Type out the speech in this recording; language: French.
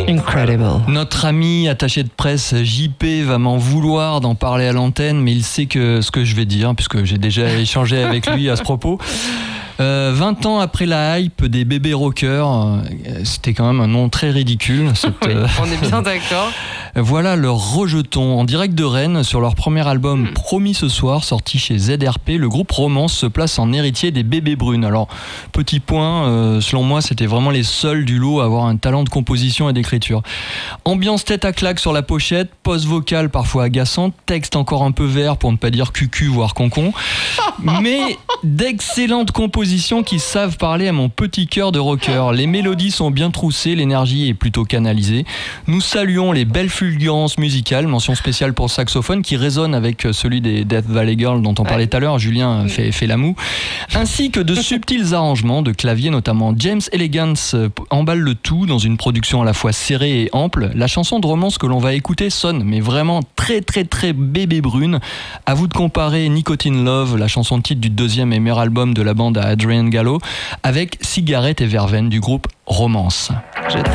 Incredible. Notre ami attaché de presse JP va m'en vouloir d'en parler à l'antenne, mais il sait ce que je vais dire, puisque j'ai déjà échangé avec lui à ce propos. 20 ans après la hype des bébés rockers, c'était quand même un nom très ridicule. Oui, on est bien d'accord. Voilà leur rejeton en direct de Rennes sur leur premier album Promis ce soir, sorti chez ZRP. Le groupe Romance se place en héritier des Bébés Brunes. Alors, petit point, selon moi, c'était vraiment les seuls du lot à avoir un talent de composition et d'écriture. Ambiance tête à claque sur la pochette, pose vocale parfois agaçante, texte encore un peu vert pour ne pas dire cucu voire concon, mais d'excellentes compositions qui savent parler à mon petit cœur de rocker. Les mélodies sont bien troussées, l'énergie est plutôt canalisée. Nous saluons les belles fulgurances musicales, mention spéciale pour le saxophone qui résonne avec celui des Death Valley Girls dont on parlait tout à l'heure, Julien fait la moue, ainsi que de subtils arrangements de clavier, notamment James Elegance emballe le tout dans une production à la fois serrée et ample. La chanson de Romance que l'on va écouter sonne mais vraiment très très très bébé brune. À vous de comparer Nicotine Love, la chanson de titre du deuxième et meilleur album de la bande à Adrian Gallo, avec Cigarette et Verveine du groupe Romance. Je t'aime.